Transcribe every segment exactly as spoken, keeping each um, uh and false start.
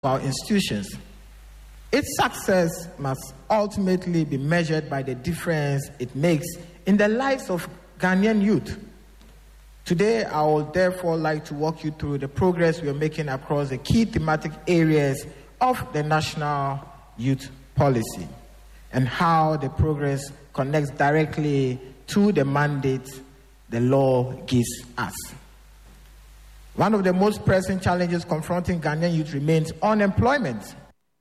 our institutions. Its success must ultimately be measured by the difference it makes in the lives of Ghanaian youth. Today, I would therefore like to walk you through the progress we are making across the key thematic areas of the National Youth Policy and how the progress connects directly to the mandate the law gives us. One of the most pressing challenges confronting Ghanaian youth remains unemployment.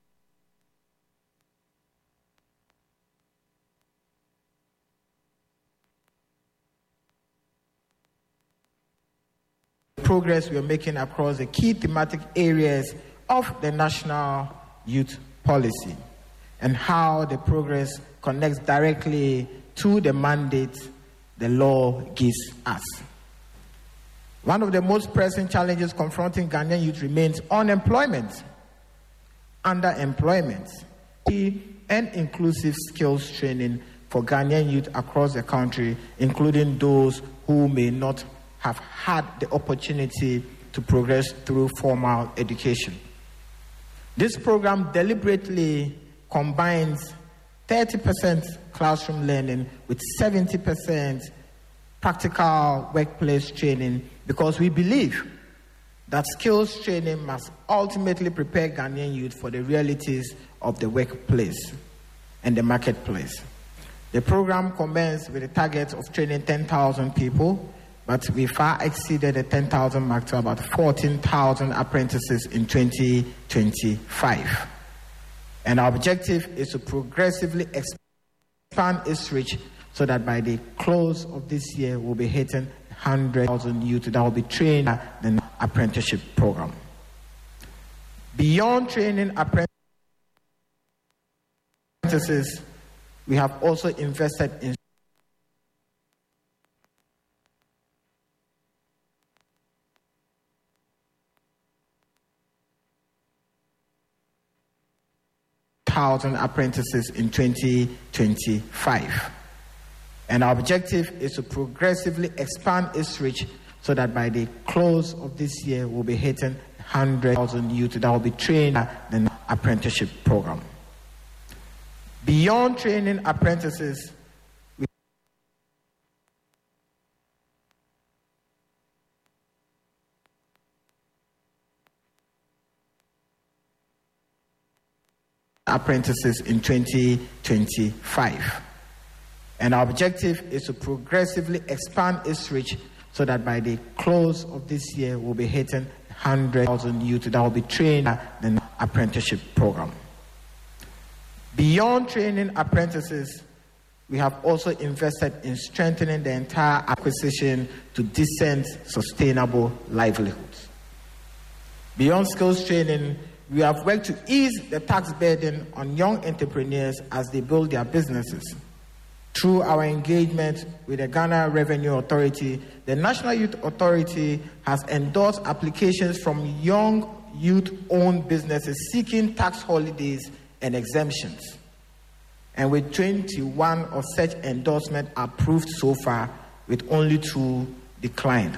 Progress we are making across the key thematic areas of the National Youth Policy and how the progress connects directly to the mandate the law gives us. One of the most pressing challenges confronting Ghanaian youth remains unemployment, underemployment, and inclusive skills training for Ghanaian youth across the country, including those who may not have had the opportunity to progress through formal education. This program deliberately combines thirty percent classroom learning with seventy percent practical workplace training because we believe that skills training must ultimately prepare Ghanaian youth for the realities of the workplace and the marketplace. The program commenced with a target of training ten thousand people, but we far exceeded the ten thousand mark to about fourteen thousand apprentices in twenty twenty-five. And our objective is to progressively expand its reach so that by the close of this year, we'll be hitting one hundred thousand youth that will be trained in the apprenticeship program. Beyond training apprentices, we have also invested in thousand apprentices in twenty twenty-five. And our objective is to progressively expand its reach so that by the close of this year, we'll be hitting one hundred thousand youth that will be trained in the apprenticeship program. Beyond training apprentices, we apprentices in twenty twenty-five. And our objective is to progressively expand its reach so that by the close of this year, we'll be hitting one hundred thousand youth that will be trained in the apprenticeship program. Beyond training apprentices, we have also invested in strengthening the entire acquisition to decent, sustainable livelihoods. Beyond skills training, we have worked to ease the tax burden on young entrepreneurs as they build their businesses. Through our engagement with the Ghana Revenue Authority, the National Youth Authority has endorsed applications from young youth-owned businesses seeking tax holidays and exemptions. And with twenty-one of such endorsements approved so far, with only two declined.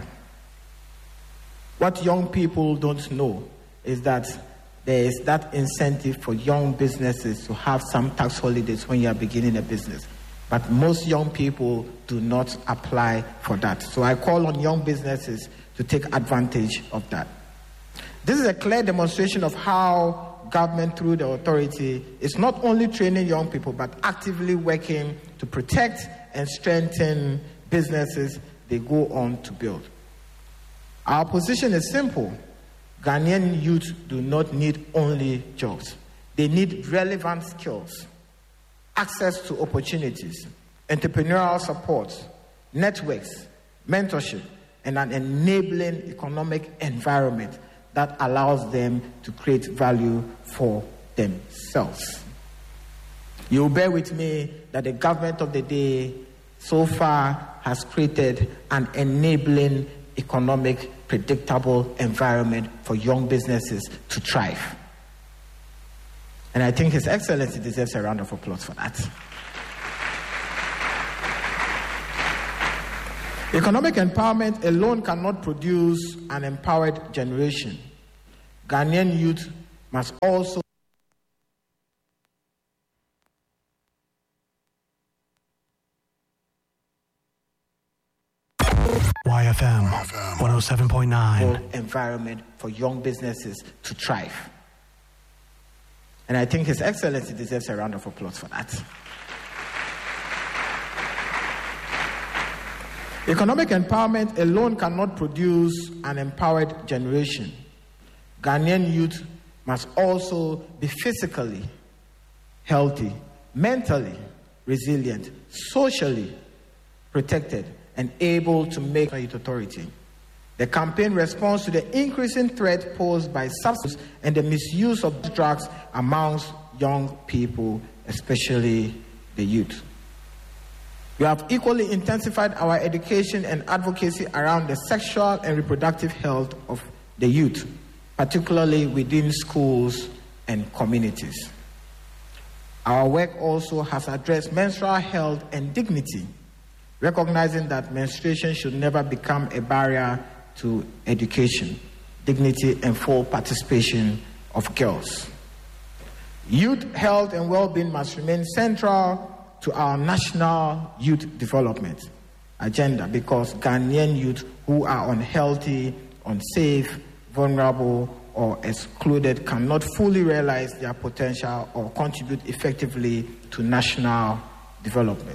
What young people don't know is that there is that incentive for young businesses to have some tax holidays when you are beginning a business. But most young people do not apply for that. So I call on young businesses to take advantage of that. This is a clear demonstration of how government, through the authority, is not only training young people, but actively working to protect and strengthen businesses they go on to build. Our position is simple. Ghanaian youth do not need only jobs. They need relevant skills, access to opportunities, entrepreneurial support, networks, mentorship, and an enabling economic environment that allows them to create value for themselves. You'll bear with me that the government of the day so far has created an enabling economic, predictable environment for young businesses to thrive. And I think His Excellency deserves a round of applause for that. Economic empowerment alone cannot produce an empowered generation. Ghanaian youth must also Y F M one oh seven point nine. Environment for young businesses to thrive. And I think His Excellency deserves a round of applause for that. Economic empowerment alone cannot produce an empowered generation. Ghanaian youth must also be physically healthy, mentally resilient, socially protected, and able to make youth authority. The campaign responds to the increasing threat posed by substance and the misuse of drugs amongst young people, especially the youth. We have equally intensified our education and advocacy around the sexual and reproductive health of the youth, particularly within schools and communities. Our work also has addressed menstrual health and dignity, recognizing that menstruation should never become a barrier to education, dignity, and full participation of girls. Youth health and well-being must remain central to our national youth development agenda, because Ghanaian youth who are unhealthy, unsafe, vulnerable, or excluded cannot fully realize their potential or contribute effectively to national development.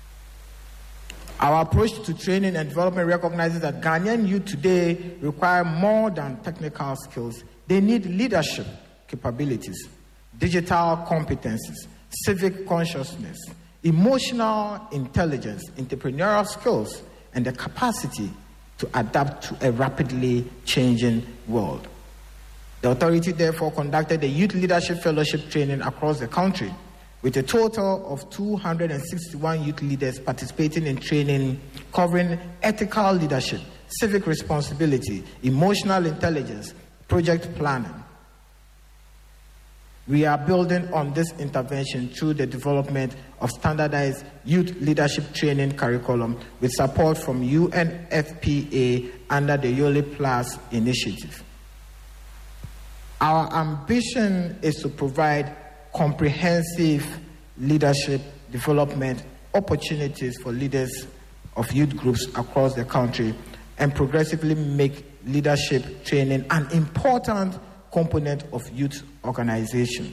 Our approach to training and development recognizes that Ghanaian youth today require more than technical skills. They need leadership capabilities, digital competencies, civic consciousness, emotional intelligence, entrepreneurial skills, and the capacity to adapt to a rapidly changing world. The authority therefore conducted a youth leadership fellowship training across the country, with a total of two hundred sixty-one youth leaders participating in training covering ethical leadership, civic responsibility, emotional intelligence, project planning. We are building on this intervention through the development of standardized youth leadership training curriculum with support from U N F P A under the Yoli Plus initiative. Our ambition is to provide comprehensive leadership development opportunities for leaders of youth groups across the country and progressively make leadership training an important component of youth organization.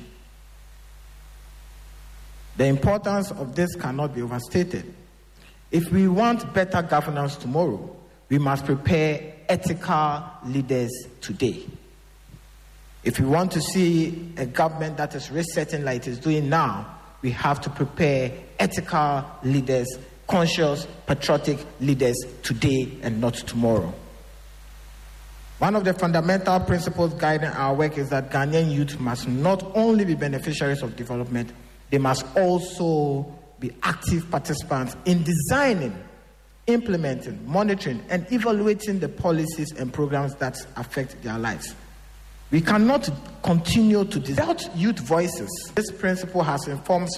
The importance of this cannot be overstated. If we want better governance tomorrow, we must prepare ethical leaders today. If we want to see a government that is resetting like it is doing now, we have to prepare ethical leaders, conscious, patriotic leaders today and not tomorrow. One of the fundamental principles guiding our work is that Ghanaian youth must not only be beneficiaries of development, they must also be active participants in designing, implementing, monitoring, and evaluating the policies and programs that affect their lives. We cannot continue to without youth voices. This principle has informed